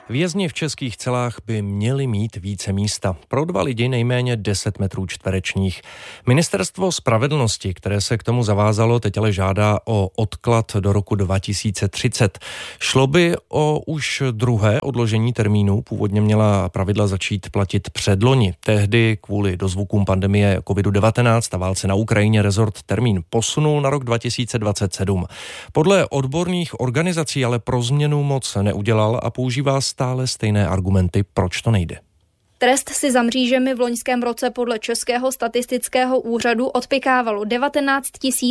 Vězni v českých celách by měli mít více místa. Pro 2 lidi nejméně 10 metrů čtverečních. Ministerstvo spravedlnosti, které se k tomu zavázalo, teď ale žádá o odklad do roku 2030. Šlo by o už druhé odložení termínu. Původně měla pravidla začít platit předloni. Tehdy kvůli dozvukům pandemie COVID-19 a válce na Ukrajině rezort termín posunul na rok 2027. Podle odborných organizací ale pro změnu moc neudělal a používá stále stejné argumenty, proč to nejde. Trest si za mřížemi v loňském roce podle Českého statistického úřadu odpykávalo 19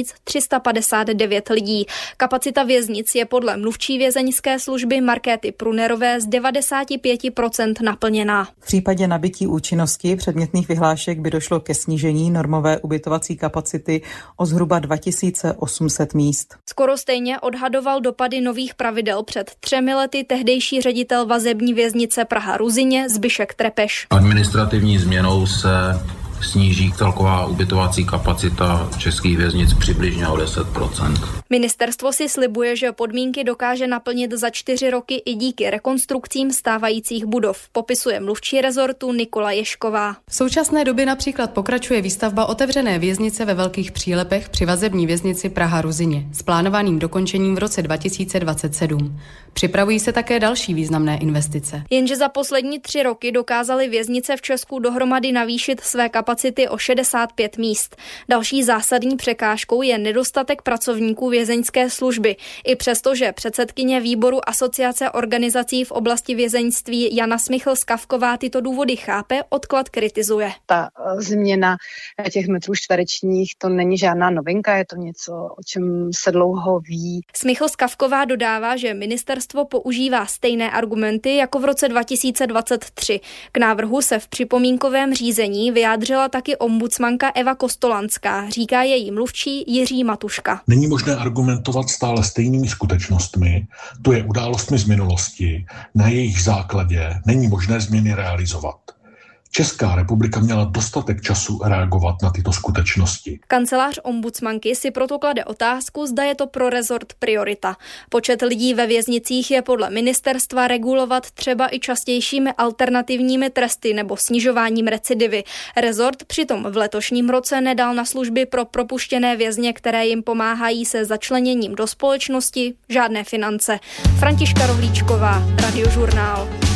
359 lidí. Kapacita věznic je podle mluvčí vězeňské služby Markéty Prunerové z 95% naplněná. V případě nabytí účinnosti předmětných vyhlášek by došlo ke snížení normové ubytovací kapacity o zhruba 2800 míst. Skoro stejně odhadoval dopady nových pravidel před 3 lety tehdejší ředitel vazební věznice Praha-Ruzyně Zbyšek Trepeš. Administrativní změnou se sníží celková ubytovací kapacita českých věznic přibližně o 10%. Ministerstvo si slibuje, že podmínky dokáže naplnit za 4 roky i díky rekonstrukcím stávajících budov, popisuje mluvčí rezortu Nikola Ješková. V současné době například pokračuje výstavba otevřené věznice ve Velkých Přílepech při vazební věznici Praha-Ruzyně s plánovaným dokončením v roce 2027. Připravují se také další významné investice. Jenže za poslední 3 roky dokázaly věznice v Česku dohromady navýšit své kapacity o 65 míst. Další zásadní překážkou je nedostatek pracovníků vězeňské služby. I přesto, že předsedkyně výboru Asociace organizací v oblasti vězeňství Jana Smichl-Skavková tyto důvody chápe, odklad kritizuje. Ta změna těch metrů čtverečních, to není žádná novinka, je to něco, o čem se dlouho ví. Smichl-Skavková dodává, že ministerstvo používá stejné argumenty jako v roce 2023. K návrhu se v připomínkovém řízení vyjádřila taky ombudsmanka Eva Kostolanská, říká její mluvčí Jiří Matuška. Není možné argumentovat stále stejnými skutečnostmi, to je událostmi z minulosti, na jejich základě není možné změny realizovat. Česká republika měla dostatek času reagovat na tyto skutečnosti. Kancelář ombudsmanky si proto klade otázku, zda je to pro rezort priorita. Počet lidí ve věznicích je podle ministerstva regulovat třeba i častějšími alternativními tresty nebo snižováním recidivy. Rezort přitom v letošním roce nedal na služby pro propuštěné vězně, které jim pomáhají se začleněním do společnosti, žádné finance. Františka Rohlíčková, Radiožurnál.